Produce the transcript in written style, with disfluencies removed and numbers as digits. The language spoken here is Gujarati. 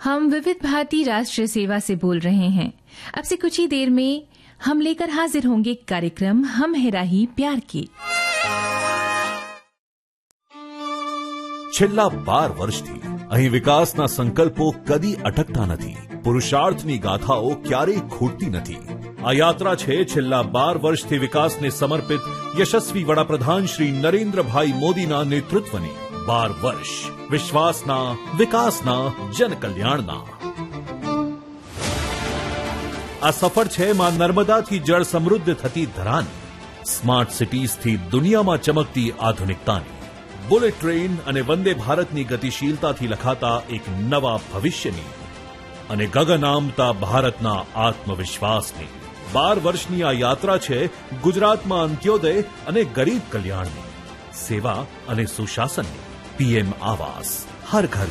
हम विविध भारती राष्ट्रीय सेवा से बोल रहे हैं। अब से कुछ ही देर में हम लेकर हाजिर होंगे कार्यक्रम हम है राही प्यार की। છેલ્લા 12 વર્ષથી અહીં વિકાસના સંકલ્પો કદી અટકતા નથી, પુરુષાર્થની ગાથાઓ ક્યારેય ખૂટતી નથી। આ યાત્રા છે છેલ્લા 12 વર્ષથી વિકાસને સમર્પિત યશસ્વી વડાપ્રધાન શ્રી નરેન્દ્રભાઈ મોદીના નેતૃત્વની। 12 વર્ષ વિશ્વાસના, વિકાસના, જનકલ્યાણના। આ સફર છે માં નર્મદાથી જળ સમૃદ્ધ થતી ધરાની, સ્માર્ટ સિટીઝથી દુનિયામાં ચમકતી આધુનિકતાની, બુલેટ ટ્રેન અને વંદે ભારતની ગતિશીલતાથી લખાતા એક નવા ભવિષ્યની અને ગગન આમતા ભારતના આત્મવિશ્વાસની। 12 વર્ષની આ યાત્રા છે ગુજરાતમાં અંત્યોદય અને ગરીબ કલ્યાણની, સેવા અને સુશાસનની। પીએમ આવાસ, હર ઘર